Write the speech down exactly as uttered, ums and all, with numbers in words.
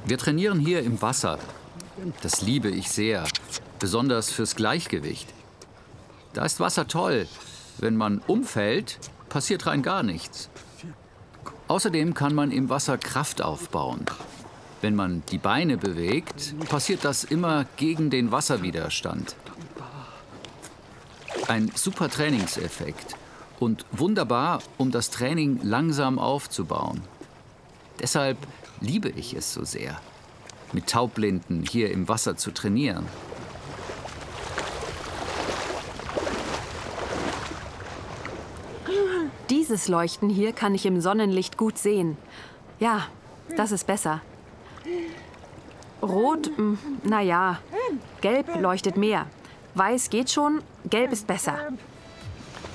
Wir trainieren hier im Wasser. Das liebe ich sehr, besonders fürs Gleichgewicht. Da ist Wasser toll. Wenn man umfällt, passiert rein gar nichts. Außerdem kann man im Wasser Kraft aufbauen. Wenn man die Beine bewegt, passiert das immer gegen den Wasserwiderstand. Ein super Trainingseffekt und wunderbar, um das Training langsam aufzubauen. Deshalb liebe ich es so sehr, mit Taubblinden hier im Wasser zu trainieren. Dieses Leuchten hier kann ich im Sonnenlicht gut sehen. Ja, das ist besser. Rot, naja, gelb leuchtet mehr. Weiß geht schon, gelb ist besser.